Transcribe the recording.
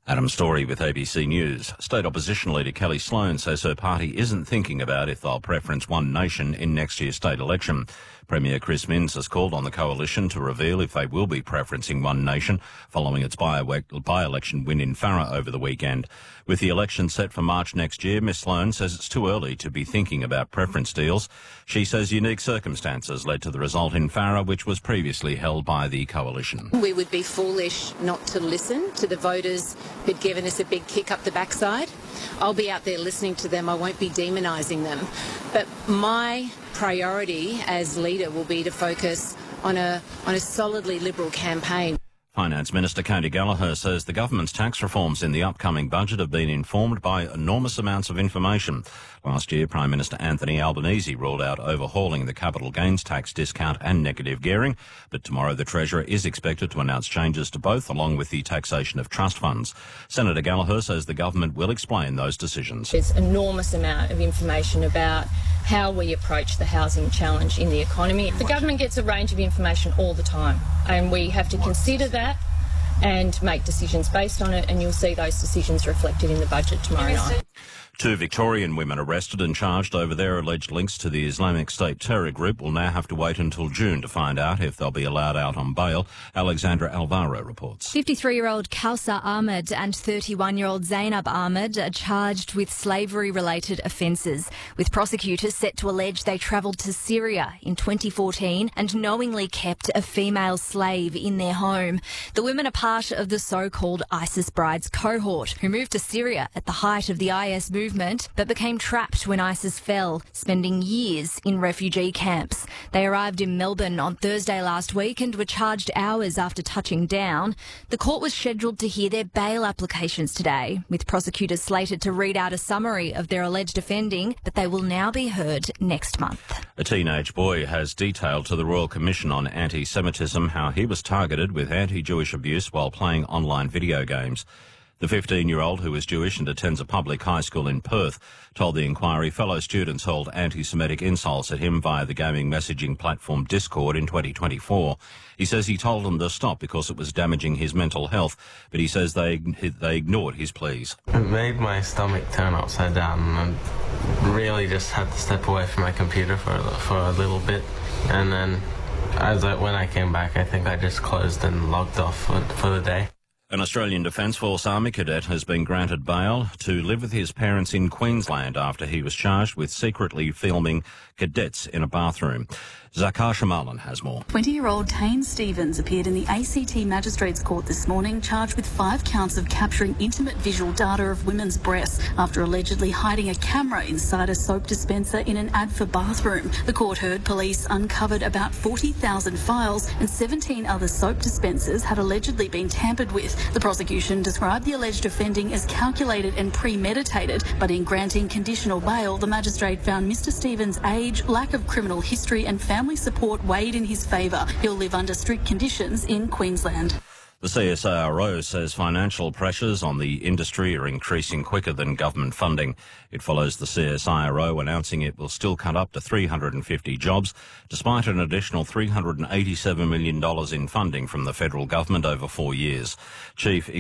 Adam Story with ABC News. State opposition leader Kelly Sloan says her party isn't thinking about if they'll preference One Nation in next year's state election. Premier Chris Minns has called on the coalition to reveal if they will be preferencing One Nation following its by-election win in Farrer over the weekend. With the election set for March next year, Ms Sloan says it's too early to be thinking about preference deals. She says unique circumstances led to the result in Farrer, which was previously held by the coalition. We would be foolish not to listen to the voters who'd given us a big kick up the backside. I'll be out there listening to them. I won't be demonising them. But my priority as leader will be to focus on a solidly Liberal campaign. Finance Minister Katy Gallagher says the government's tax reforms in the upcoming budget have been informed by enormous amounts of information. Last year, Prime Minister Anthony Albanese ruled out overhauling the capital gains tax discount and negative gearing, but tomorrow the Treasurer is expected to announce changes to both, along with the taxation of trust funds. Senator Gallagher says the government will explain those decisions. There's an enormous amount of information about how we approach the housing challenge in the economy. The government gets a range of information all the time, and we have to consider that and make decisions based on it, and you'll see those decisions reflected in the budget tomorrow night. 2 Victorian women arrested and charged over their alleged links to the Islamic State terror group will now have to wait until June to find out if they'll be allowed out on bail. Alexandra Alvaro reports. 53-year-old Kausar Ahmed and 31-year-old Zainab Ahmed are charged with slavery-related offences, with prosecutors set to allege they travelled to Syria in 2014 and knowingly kept a female slave in their home. The women are part of the so-called ISIS brides cohort, who moved to Syria at the height of the IS movement but became trapped when ISIS fell, spending years in refugee camps. They arrived in Melbourne on Thursday last week and were charged hours after touching down. The court was scheduled to hear their bail applications today, with prosecutors slated to read out a summary of their alleged offending, but they will now be heard next month. A teenage boy has detailed to the Royal Commission on Anti-Semitism how he was targeted with anti-Jewish abuse while playing online video games. The 15-year-old, who is Jewish and attends a public high school in Perth, told the inquiry fellow students hurled anti-Semitic insults at him via the gaming messaging platform Discord in 2024. He says he told them to stop because it was damaging his mental health, but he says they ignored his pleas. It made my stomach turn upside down, and I really just had to step away from my computer for a little bit. And then when I came back, I think I just closed and logged off for the day. An Australian Defence Force Army cadet has been granted bail to live with his parents in Queensland after he was charged with secretly filming cadets in a bathroom. Zakar Shamalan has more. 20-year-old Tane Stevens appeared in the ACT Magistrates Court this morning, charged with 5 counts of capturing intimate visual data of women's breasts after allegedly hiding a camera inside a soap dispenser in an Adfa bathroom. The court heard police uncovered about 40,000 files and 17 other soap dispensers had allegedly been tampered with. The prosecution described the alleged offending as calculated and premeditated, but in granting conditional bail, the magistrate found Mr Stevens' age, lack of criminal history and family support weighed in his favour. He'll live under strict conditions in Queensland. The CSIRO says financial pressures on the industry are increasing quicker than government funding. It follows the CSIRO announcing it will still cut up to 350 jobs, despite an additional $387 million in funding from the federal government over 4 years. Chief